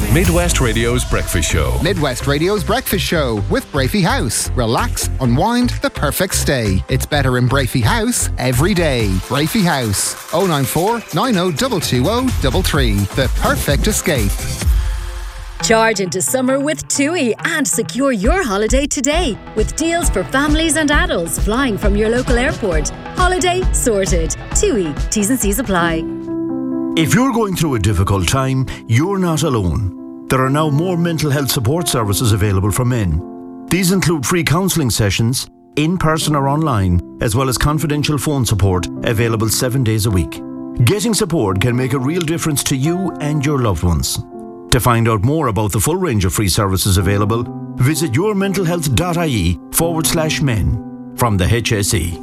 Midwest Radio's Breakfast Show. Midwest Radio's Breakfast Show with Brafey House. Relax, unwind, the perfect stay. It's better in Brafey House every day. Brafey House, 094 90 220 the perfect escape. Charge into summer with TUI and secure your holiday today with deals for families and adults flying from your local airport. Holiday sorted. TUI. T's and C's apply. If you're going through a difficult time, you're not alone. There are now more mental health support services available for men. These include free counselling sessions, in person or online, as well as confidential phone support available 7 days a week. Getting support can make a real difference to you and your loved ones. To find out more about the full range of free services available, visit yourmentalhealth.ie/men from the HSE.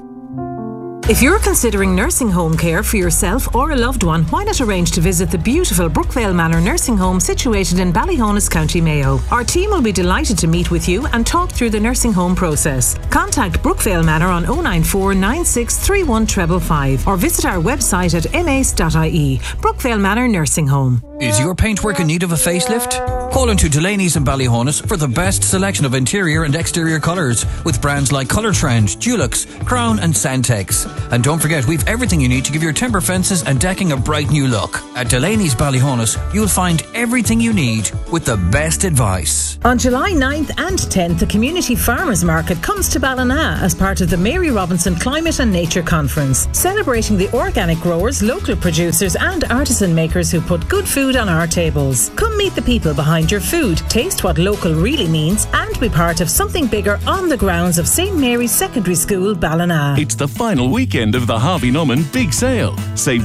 If you're considering nursing home care for yourself or a loved one, why not arrange to visit the beautiful Brookvale Manor Nursing Home situated in Ballyhonus, County Mayo. Our team will be delighted to meet with you and talk through the nursing home process. Contact Brookvale Manor on 094 9631 555 or visit our website at mace.ie. Brookvale Manor Nursing Home. Is your paintwork in need of a facelift? Call into Delaney's in Ballyhonus for the best selection of interior and exterior colours with brands like Colour Trend, Dulux, Crown and Santex. And don't forget, we've everything you need to give your timber fences and decking a bright new look. At Delaney's Ballyhonus, you'll find everything you need with the best advice. On July 9th and 10th, the Community Farmers Market comes to Ballina as part of the Mary Robinson Climate and Nature Conference, celebrating the organic growers, local producers and artisan makers who put good food on our tables. Come meet the people behind your food, taste what local really means and be part of something bigger on the grounds of St Mary's Secondary School, Ballina. It's the final weekend of the Harvey Norman Big Sale. Save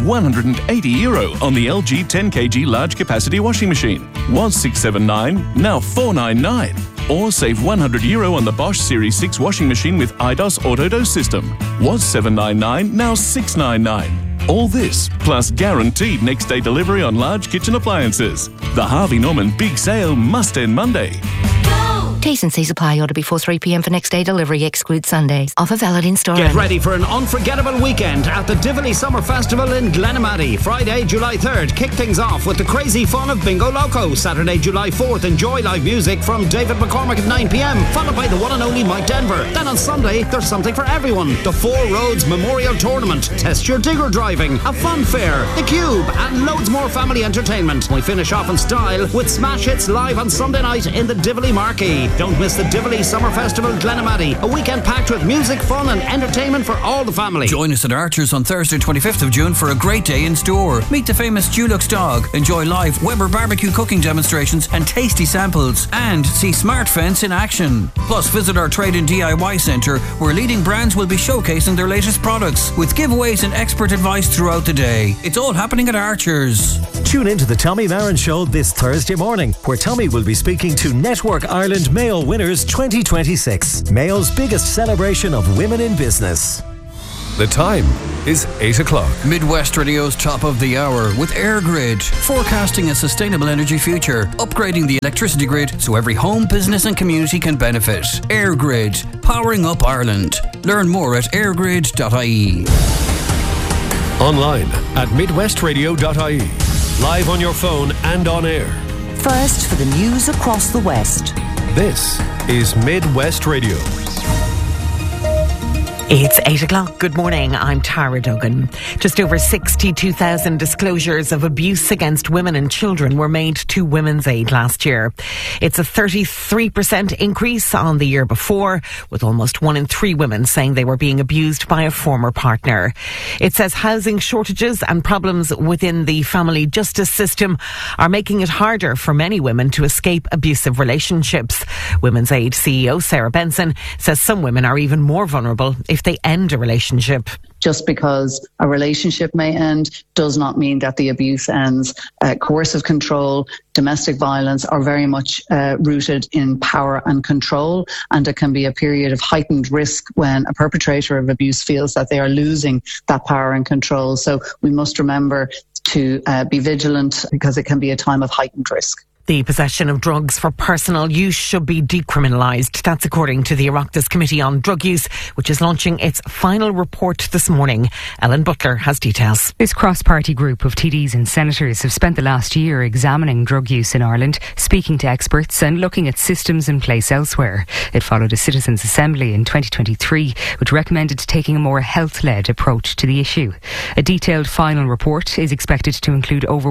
€180 on the LG 10kg large capacity washing machine. Was $679, now $499. Or save €100 on the Bosch Series 6 washing machine with IDOS Autodose system. Was $799, now $699. All this, plus guaranteed next day delivery on large kitchen appliances. The Harvey Norman Big Sale must end Monday. T's and C's apply. Order before 3 p.m. for next day delivery. Exclude Sundays. Offer valid in store. Get ready for an unforgettable weekend at the Tivoli Summer Festival in Glenamaddy. Friday, July 3rd. Kick things off with the crazy fun of Bingo Loco. Saturday, July 4th. Enjoy live music from David McCormick at 9 p.m. Followed by the one and only Mike Denver. Then on Sunday, there's something for everyone. The Four Roads Memorial Tournament. Test your digger driving. A fun fair. The Cube. And loads more family entertainment. We finish off in style with Smash Hits live on Sunday night in the Tivoli Marquee. Don't miss the Tivoli Summer Festival Glenamaddy, a weekend packed with music, fun and entertainment for all the family. Join us at Archer's on Thursday 25th of June for a great day in store. Meet the famous Dulux dog, enjoy live Weber barbecue cooking demonstrations and tasty samples, and see Smart Fence in action. Plus visit our Trade and DIY Centre where leading brands will be showcasing their latest products with giveaways and expert advice throughout the day. It's all happening at Archer's. Tune in to the Tommy Maron Show this Thursday morning, where Tommy will be speaking to Network Ireland Mayo Winners 2026, Mayo's biggest celebration of women in business. The time is 8 o'clock. Midwest Radio's top of the hour with EirGrid, forecasting a sustainable energy future, upgrading the electricity grid so every home, business and community can benefit. EirGrid, powering up Ireland. Learn more at airgrid.ie. Online at midwestradio.ie. Live on your phone and on air. First for the news across the West. This is Midwest Radio. It's 8 o'clock. Good morning. I'm Tara Duggan. Just over 62,000 disclosures of abuse against women and children were made to Women's Aid last year. It's a 33% increase on the year before, with almost 1 in 3 women saying they were being abused by a former partner. It says housing shortages and problems within the family justice system are making it harder for many women to escape abusive relationships. Women's Aid CEO Sarah Benson says some women are even more vulnerable if they end a relationship. Just because a relationship may end does not mean that the abuse ends. Coercive control, domestic violence are very much rooted in power and control, and it can be a period of heightened risk when a perpetrator of abuse feels that they are losing that power and control. So we must remember to be vigilant, because it can be a time of heightened risk. The possession of drugs for personal use should be decriminalised. That's according to the Oireachtas Committee on Drug Use, which is launching its final report this morning. Ellen Butler has details. This cross-party group of TDs and senators have spent the last year examining drug use in Ireland, speaking to experts and looking at systems in place elsewhere. It followed a citizens' assembly in 2023, which recommended taking a more health-led approach to the issue. A detailed final report is expected to include over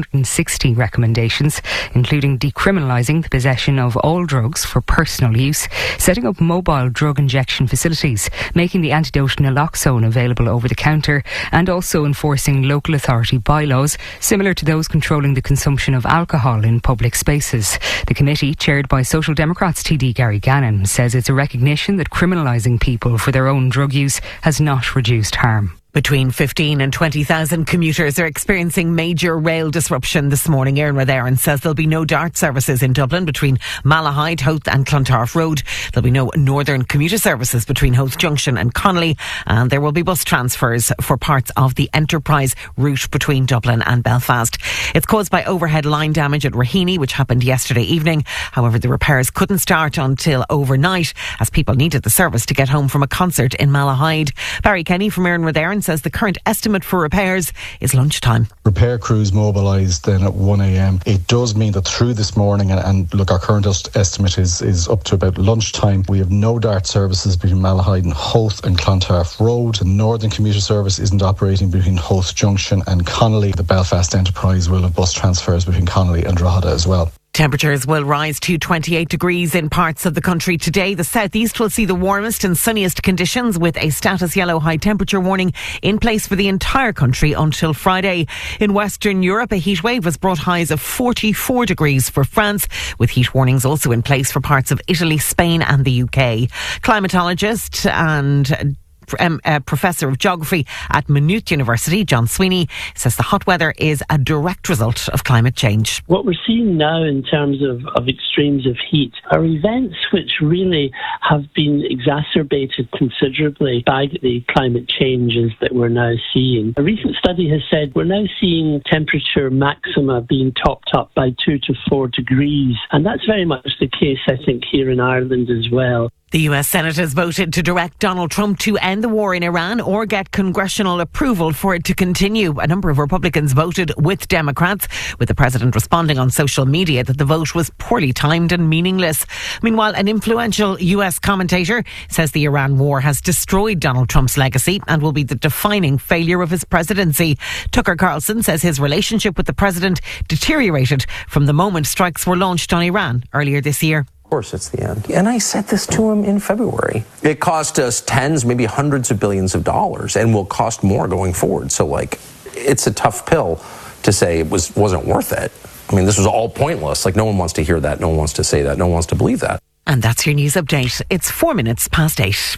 160 recommendations, including decriminalising the possession of all drugs for personal use, setting up mobile drug injection facilities, making the antidote naloxone available over the counter, and also enforcing local authority bylaws similar to those controlling the consumption of alcohol in public spaces. The committee, chaired by Social Democrats TD Gary Gannon, says it's a recognition that criminalising people for their own drug use has not reduced harm. Between 15 and 20,000 commuters are experiencing major rail disruption this morning. Éireann Rud Éireann says there'll be no DART services in Dublin between Malahide, Howth and Clontarf Road. There'll be no northern commuter services between Howth Junction and Connolly, and there will be bus transfers for parts of the Enterprise route between Dublin and Belfast. It's caused by overhead line damage at Raheny, which happened yesterday evening. However, the repairs couldn't start until overnight as people needed the service to get home from a concert in Malahide. Barry Kenny from Éireann Rud Éireann says the current estimate for repairs is lunchtime. Repair crews mobilised then at 1 a.m. It does mean that through this morning, and look, our current estimate is up to about lunchtime. We have no DART services between Malahide and Howth and Clontarf Road. The northern commuter service isn't operating between Howth Junction and Connolly. The Belfast Enterprise will have bus transfers between Connolly and Drogheda as well. Temperatures will rise to 28 degrees in parts of the country today. The southeast will see the warmest and sunniest conditions, with a status yellow high temperature warning in place for the entire country until Friday. In Western Europe, a heat wave has brought highs of 44 degrees for France, with heat warnings also in place for parts of Italy, Spain and the UK. Climatologist and Professor of Geography at Maynooth University, John Sweeney, says the hot weather is a direct result of climate change. What we're seeing now in terms of extremes of heat are events which really have been exacerbated considerably by the climate changes that we're now seeing. A recent study has said we're now seeing temperature maxima being topped up by 2 to 4 degrees, and that's very much the case, I think, here in Ireland as well. The US Senate has voted to direct Donald Trump to end the war in Iran or get congressional approval for it to continue. A number of Republicans voted with Democrats, with the president responding on social media that the vote was poorly timed and meaningless. Meanwhile, an influential US commentator says the Iran war has destroyed Donald Trump's legacy and will be the defining failure of his presidency. Tucker Carlson says his relationship with the president deteriorated from the moment strikes were launched on Iran earlier this year. Of course, it's the end. And I said this to him in February. It cost us tens, maybe hundreds of billions of dollars, and will cost more going forward. So, it's a tough pill to say it wasn't worth it. I mean, this was all pointless. No one wants to hear that. No one wants to say that. No one wants to believe that. And that's your news update. It's 4 minutes past 8.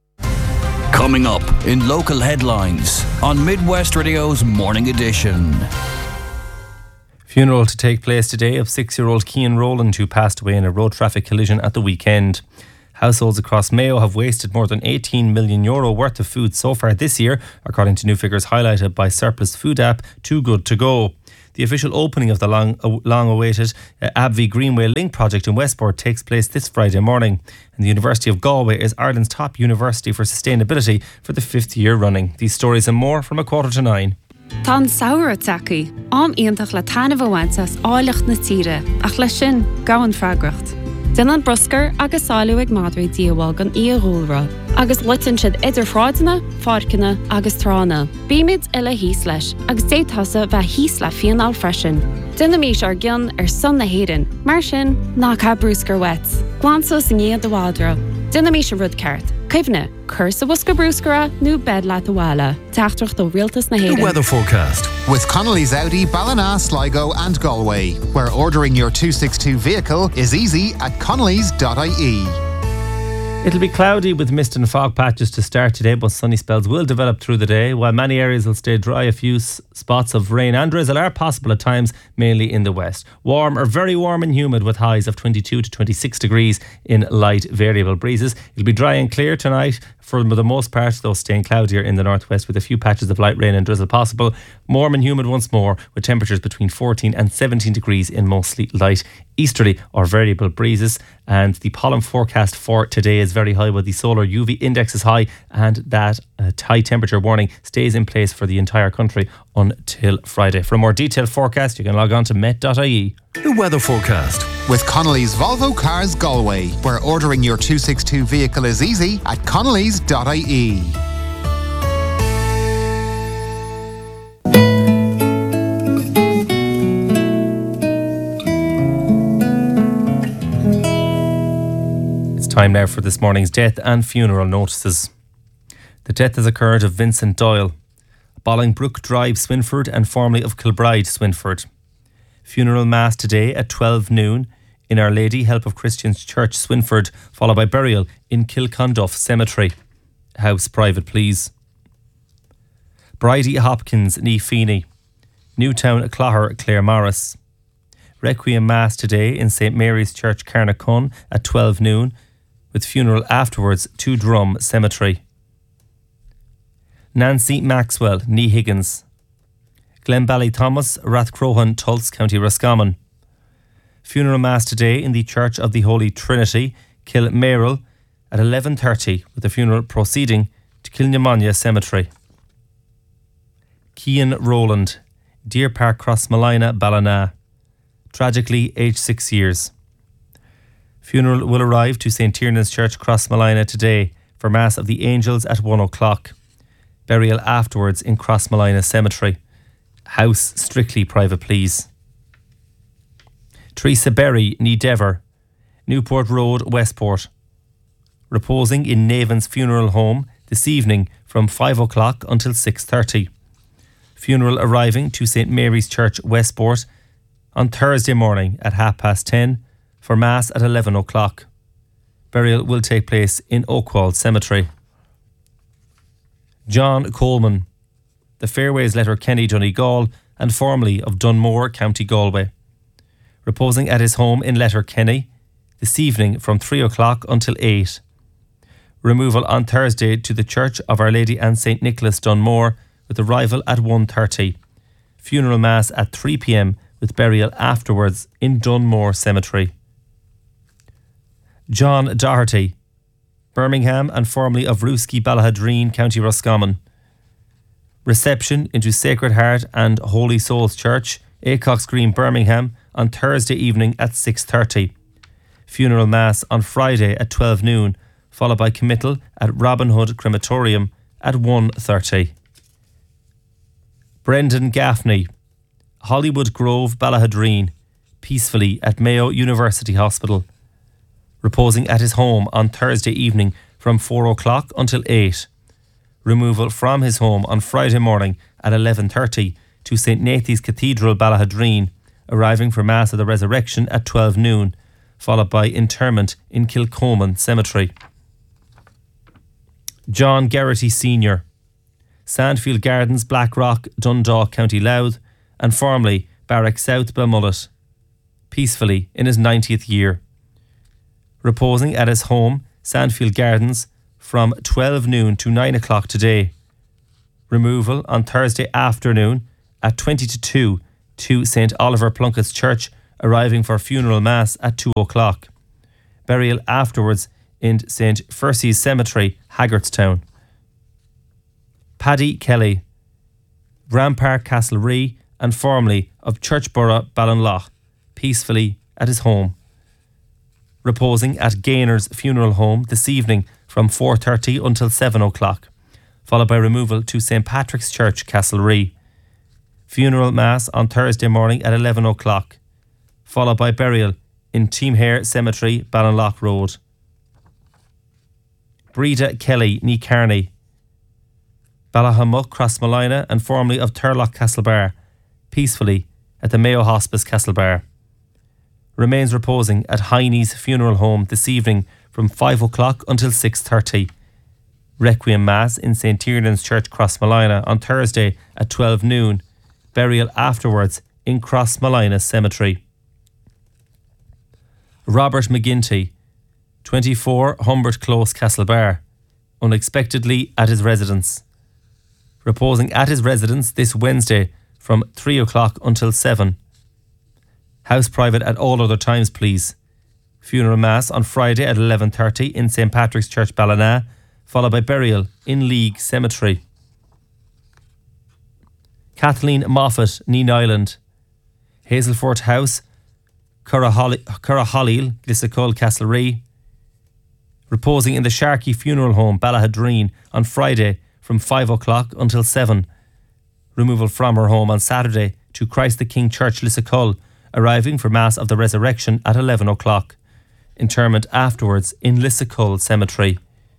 Coming up in local headlines on Midwest Radio's Morning Edition. Funeral to take place today of 6-year-old Cian Rowland, who passed away in a road traffic collision at the weekend. Households across Mayo have wasted more than €18 million worth of food so far this year, according to new figures highlighted by surplus food app Too Good To Go. The official opening of the long-awaited Abvie Greenway Link project in Westport takes place this Friday morning. And the University of Galway is Ireland's top university for sustainability for the 5th year running. These stories and more from 8:45. Tá saoire tacaí, iontach le tainmh bhainteas áileacht na tíre, ach le sin gahan freagracht. Den an broscar agus sáiliú ag madraí díobháil gan íoghúlra, agus litan siad idir fráideanna, fáirceanna agus trána. Bíimiid ile híos leis, agus détasa bheith híos le fianál freisin. Duna mís ar gcionn ar son na héireann, mar sin ná cá brúscar wet. Glansos in iad do bhádra. Duna mís an rud ceart. Caimhne, cursa busca brúscara, nó bed leat bhile. Teachtrach do rialtas na héireann. The weather forecast with Connolly's Audi, Ballina, Sligo and Galway, where ordering your 262 vehicle is easy at connellys.ie. It'll be cloudy with mist and fog patches to start today, but sunny spells will develop through the day, while many areas will stay dry. A few spots of rain and drizzle are possible at times, mainly in the west. Warm or very warm and humid with highs of 22 to 26 degrees in light variable breezes. It'll be dry and clear tonight for the most part, though staying cloudier in the northwest with a few patches of light rain and drizzle possible. Warm and humid once more with temperatures between 14 and 17 degrees in mostly light easterly or variable breezes. And the pollen forecast for today is very high, with the solar UV index is high, and that high temperature warning stays in place for the entire country until Friday. For a more detailed forecast, you can log on to met.ie. The weather forecast with Connolly's Volvo Cars Galway, where ordering your 262 vehicle is easy at connellys.ie. Time now for this morning's death and funeral notices. The death has occurred of Vincent Doyle, Bolingbrook Drive, Swinford, and formerly of Kilbride, Swinford. Funeral mass today at 12 noon in Our Lady Help of Christians Church, Swinford, followed by burial in Kilconduff Cemetery. House private, please. Bridie Hopkins, Ní Feeney, Newtown, Clogher, Clare Morris. Requiem mass today in St Mary's Church, Carnacon at 12 noon. With funeral afterwards to Drum Cemetery. Nancy Maxwell, Ní Higgins. Glenbally Thomas, Rathcrohan, Tulse, County Roscommon. Funeral mass today in the Church of the Holy Trinity, Kilmairle, at 11:30, with the funeral proceeding to Kilnamanagh Cemetery. Cian Rowland, Deer Park, Crossmolina, Ballina. Tragically, aged 6 years. Funeral will arrive to St Tiernan's Church, Crossmolina today for Mass of the Angels at 1 o'clock. Burial afterwards in Crossmolina Cemetery. House strictly private, please. Teresa Berry, Ní Dever, Newport Road, Westport. Reposing in Navan's Funeral Home this evening from 5 o'clock until 6:30. Funeral arriving to St Mary's Church, Westport on Thursday morning at 10:30. For Mass at 11 o'clock. Burial will take place in Oakwall Cemetery. John Coleman, the Fairways Letterkenny, Donegal, and formerly of Dunmore, County Galway. Reposing at his home in Letterkenny this evening from 3 o'clock until 8. Removal on Thursday to the Church of Our Lady and St Nicholas, Dunmore, with arrival at 1:30. Funeral Mass at 3 p.m. with burial afterwards in Dunmore Cemetery. John Doherty, Birmingham and formerly of Ruski, Ballahadreen, County Roscommon. Reception into Sacred Heart and Holy Souls Church, Acox Green, Birmingham, on Thursday evening at 6:30. Funeral Mass on Friday at 12 noon, followed by committal at Robin Hood Crematorium at 1:30. Brendan Gaffney, Hollywood Grove, Ballahadreen, peacefully at Mayo University Hospital. Reposing at his home on Thursday evening from 4 o'clock until 8. Removal from his home on Friday morning at 11:30 to St Nathan's Cathedral, Ballahadreen, arriving for Mass of the Resurrection at 12 noon, followed by interment in Kilcoman Cemetery. John Geraghty Sr., Sandfield Gardens, Blackrock, Dundalk, County Louth, and formerly Barrack South, Belmullet, peacefully in his 90th year. Reposing at his home, Sandfield Gardens, from 12 noon to 9 o'clock today. Removal on Thursday afternoon at 20 to 2 to St Oliver Plunkett's Church, arriving for funeral mass at 2 o'clock. Burial afterwards in St Fercy's Cemetery, Haggartstown. Paddy Kelly, Rampark, Castlerea, and formerly of Churchborough, Ballinlough, peacefully at his home. Reposing at Gainer's Funeral Home this evening from 4:30 until 7 o'clock, followed by removal to St Patrick's Church, Castlerea. Funeral Mass on Thursday morning at 11 o'clock, followed by burial in Teamhare Cemetery, Ballinlough Road. Breda Kelly, Ní Carney, Ballahamuck, Crossmolina, and formerly of Turlock, Castlebar, peacefully at the Mayo Hospice, Castlebar. remains reposing at Heine's Funeral Home this evening from 5 o'clock until 6:30. Requiem Mass in St. Tiernan's Church, Crossmolina on Thursday at 12 noon. Burial afterwards in Crossmolina Cemetery. Robert McGinty, 24 Humbert Close, Castlebar, unexpectedly at his residence. Reposing at his residence this Wednesday from 3 o'clock until 7. House private at all other times, please. Funeral Mass on Friday at 11:30 in St. Patrick's Church, Ballina, followed by burial in League Cemetery. Kathleen Moffat, Neen Island. Hazelfort House, Curraholil, Glissacull, Castlerea. Reposing in the Sharkey Funeral Home, Ballahadreen, on Friday from 5 o'clock until 7. Removal from her home on Saturday to Christ the King Church, Lissacull, arriving for Mass of the Resurrection at 11 o'clock. Interment afterwards in Lissacull Cemetery.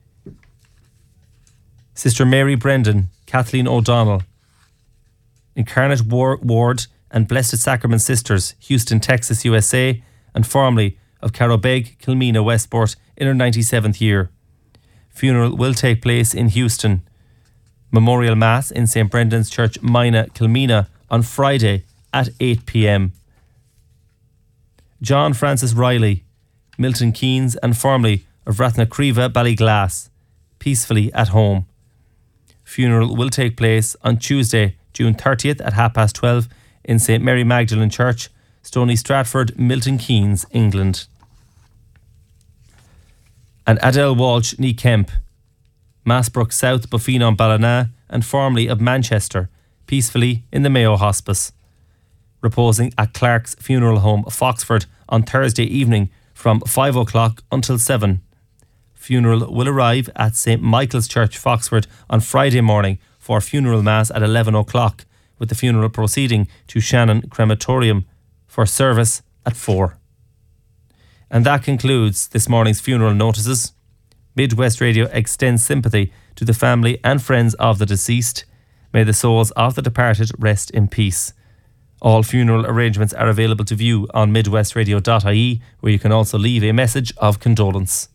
Sister Mary Brendan, Kathleen O'Donnell. Incarnate Ward and Blessed Sacrament Sisters, Houston, Texas, USA, and formerly of Carrobeg, Kilmena, Westport, in her 97th year. Funeral will take place in Houston. Memorial Mass in St. Brendan's Church, Mina, Kilmena, on Friday at 8 p.m. John Francis Riley, Milton Keynes, and formerly of Rathnacreva, Ballyglass, peacefully at home. Funeral will take place on Tuesday, June 30th at 12:30 in St. Mary Magdalene Church, Stony Stratford, Milton Keynes, England. And Adele Walsh, Nee Kemp, Massbrook South, Buffino, Ballina, and formerly of Manchester, peacefully in the Mayo Hospice. Reposing at Clark's Funeral Home, Foxford, on Thursday evening from 5 o'clock until 7. Funeral will arrive at St. Michael's Church, Foxford, on Friday morning for funeral mass at 11 o'clock, with the funeral proceeding to Shannon Crematorium for service at 4. And that concludes this morning's funeral notices. Midwest Radio extends sympathy to the family and friends of the deceased. May the souls of the departed rest in peace. All funeral arrangements are available to view on midwestradio.ie, where you can also leave a message of condolence.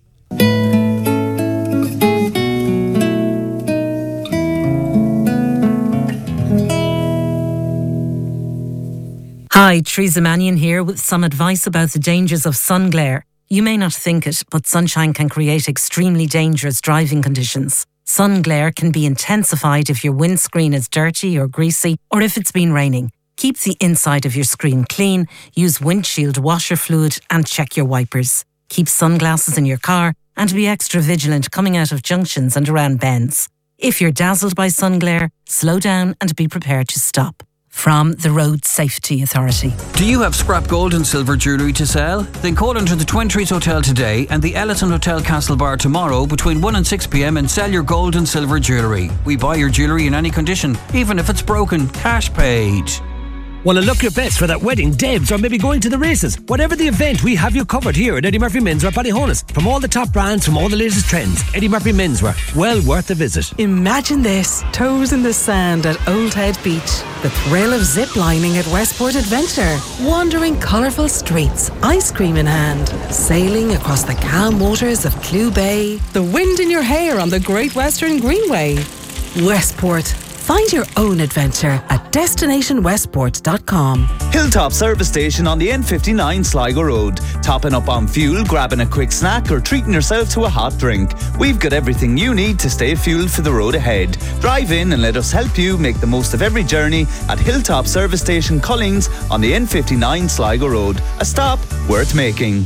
Hi, Teresa Mannion here with some advice about the dangers of sun glare. You may not think it, but sunshine can create extremely dangerous driving conditions. Sun glare can be intensified if your windscreen is dirty or greasy, or if it's been raining. Keep the inside of your screen clean, use windshield washer fluid, and check your wipers. Keep sunglasses in your car and be extra vigilant coming out of junctions and around bends. If you're dazzled by sun glare, slow down and be prepared to stop. From the Road Safety Authority. Do you have scrap gold and silver jewellery to sell? Then call into the Twin Trees Hotel today and the Ellison Hotel Castlebar tomorrow between 1 and 6 p.m. and sell your gold and silver jewellery. We buy your jewellery in any condition, even if it's broken. Cash paid. Want to look your best for that wedding, Debs, or maybe going to the races? Whatever the event, we have you covered here at Eddie Murphy Menswear, Ballyhonus. From all the top brands, from all the latest trends, Eddie Murphy Menswear, well worth a visit. Imagine this, toes in the sand at Old Head Beach. The thrill of zip-lining at Westport Adventure. Wandering colourful streets, ice cream in hand. Sailing across the calm waters of Clew Bay. The wind in your hair on the Great Western Greenway. Westport. Find your own adventure at destinationwestport.com. Hilltop Service Station on the N59 Sligo Road. Topping up on fuel, grabbing a quick snack or treating yourself to a hot drink. We've got everything you need to stay fueled for the road ahead. Drive in and let us help you make the most of every journey at Hilltop Service Station Cullings on the N59 Sligo Road. A stop worth making.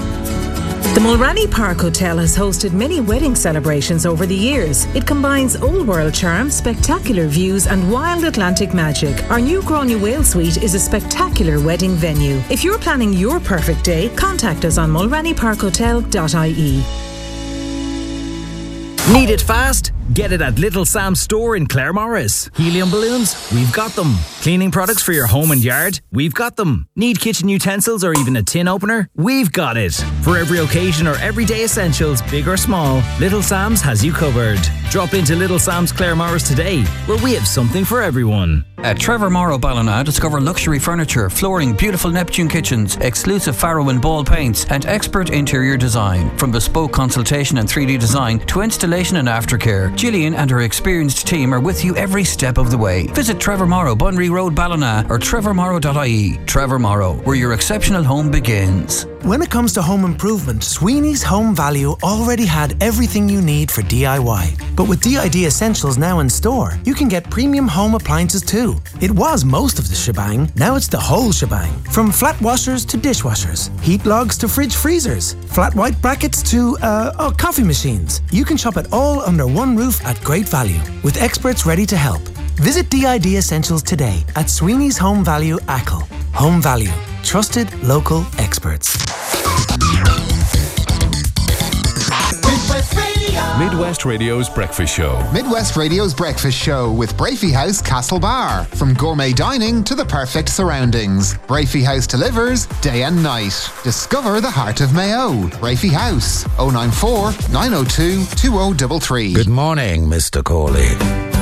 The Mulranny Park Hotel has hosted many wedding celebrations over the years. It combines old world charm, spectacular views and wild Atlantic magic. Our new Gráinne Whale Suite is a spectacular wedding venue. If you're planning your perfect day, contact us on mulrannyparkhotel.ie. Need it fast? Get it at Little Sam's store in Claremorris. Helium balloons? We've got them. Cleaning products for your home and yard? We've got them. Need kitchen utensils or even a tin opener? We've got it. For every occasion or everyday essentials, big or small, Little Sam's has you covered. Drop into Little Sam's Claremorris today, where we have something for everyone. At Trevor Morrow Ballina, discover luxury furniture, flooring, beautiful Neptune kitchens, exclusive Faro and Ball paints, and expert interior design. From bespoke consultation and 3D design to installation and aftercare, Gillian and her experienced team are with you every step of the way. Visit Trevor Morrow, Bunry Road, Ballina, or trevormorrow.ie. Trevor Morrow, where your exceptional home begins. When it comes to home improvement, Sweeney's Home Value already had everything you need for DIY. But with DID Essentials now in store, you can get premium home appliances too. It was most of the shebang, now it's the whole shebang. From flat washers to dishwashers, heat logs to fridge freezers, flat white brackets to, coffee machines. You can shop it all under one roof at great value, with experts ready to help. Visit DID Essentials today at Sweeney's Home Value Ackle. Home Value. Trusted local experts. Midwest Radio's Breakfast Show. Midwest Radio's Breakfast Show with Brafey House Castlebar. From gourmet dining to the perfect surroundings, Brafey House delivers day and night. Discover the heart of Mayo. Brafey House, 094 902 2033. Good morning, Mr. Corley.